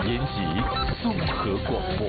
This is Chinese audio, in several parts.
延吉综合广播。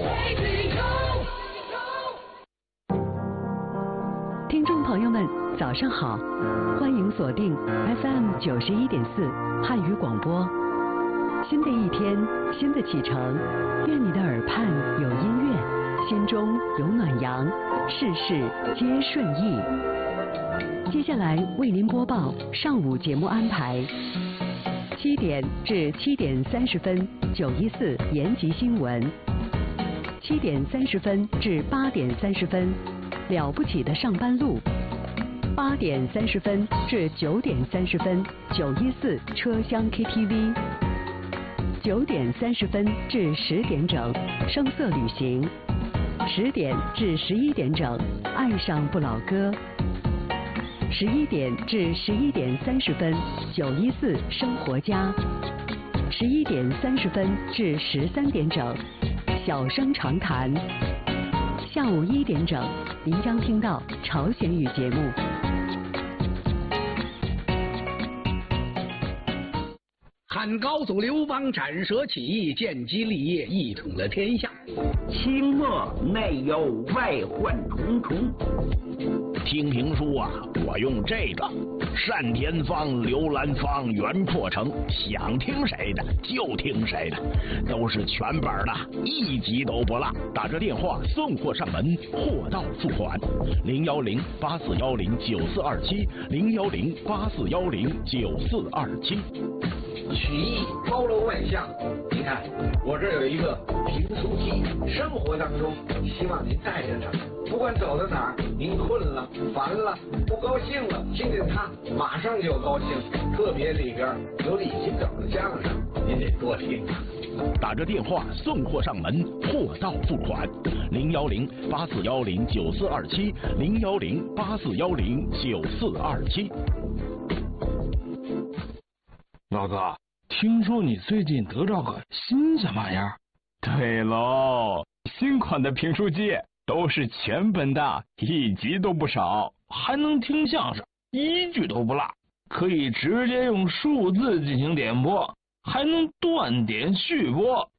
听众朋友们，早上好，欢迎锁定 FM 91.4汉语广播。新的一天，新的启程，愿你的耳畔有音乐，心中有暖阳，事事皆顺意。接下来为您播报上午节目安排：7点至7点30分，914延吉新闻；7点30分至8点30分，了不起的上班路；8点30分至9点30分，914车厢 KTV；9点30分至10点整，声色旅行；10点至11点整，爱上不老歌；11点至11点30分，914生活家；11点30分至13点整，小声长谈。下午1点整，您将听到朝鲜语节目。 汉高祖刘邦斩蛇起义，建基立业，一统了天下。 清末内忧外患重重。 听评书啊，我用这个单田芳、刘兰芳、袁阔成，想听谁的就听谁的，都是全本的，一集都不落。打这电话送货上门，货到付款。010-8410-9427，010-8410-9427。 曲艺包罗万象，你看我这有一个评书机，生活当中希望您带着它，不管走到哪儿，您困了、烦了、不高兴了，听见它马上就高兴。特别里边有李金斗的相声，您得多听。 打着电话送货上门，货到付款。010-8410-9427，010-8410-9427。 老哥，听说你最近得着个新什么玩意儿？ 对喽，新款的评书机都是全本的，一集都不少， 还能听相声，一句都不落，可以直接用数字进行点播，还能断点续播，